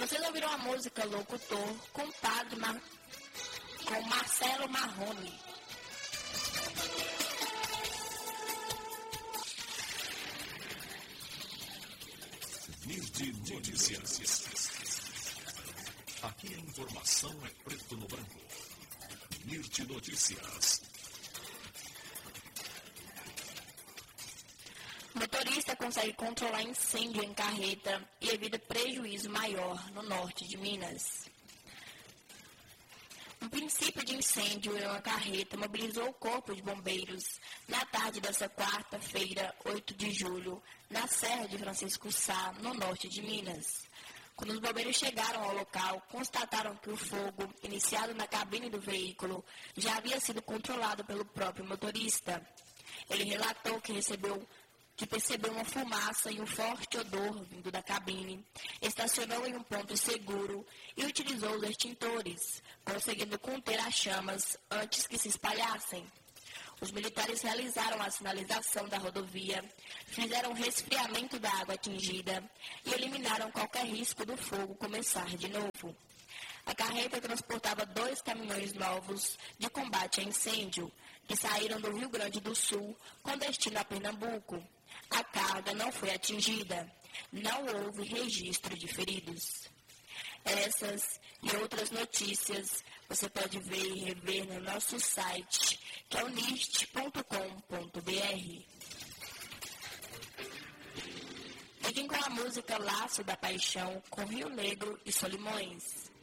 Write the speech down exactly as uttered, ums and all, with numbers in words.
Vocês ouviram a música Locutor com o padre Mar... com Marcelo Marrone. Mirti Notícias. Aqui a informação é preto no branco. Mirti Notícias. Motorista consegue controlar incêndio em carreta e evita prejuízo maior no norte de Minas. Um princípio de incêndio em uma carreta mobilizou o corpo de bombeiros na tarde desta quarta-feira, oito de julho, na Serra de Francisco Sá, no norte de Minas. Quando os bombeiros chegaram ao local, constataram que o fogo, iniciado na cabine do veículo, já havia sido controlado pelo próprio motorista. Ele relatou que recebeu que percebeu uma fumaça e um forte odor vindo da cabine, estacionou em um ponto seguro e utilizou os extintores, conseguindo conter as chamas antes que se espalhassem. Os militares realizaram a sinalização da rodovia, fizeram resfriamento da água atingida e eliminaram qualquer risco do fogo começar de novo. A carreta transportava dois caminhões novos de combate a incêndio, que saíram do Rio Grande do Sul com destino a Pernambuco. A carga não foi atingida. Não houve registro de feridos. Essas e outras notícias você pode ver e rever no nosso site, que é o nist ponto com ponto b r. Fiquem com a música Laço da Paixão, com Rio Negro e Solimões.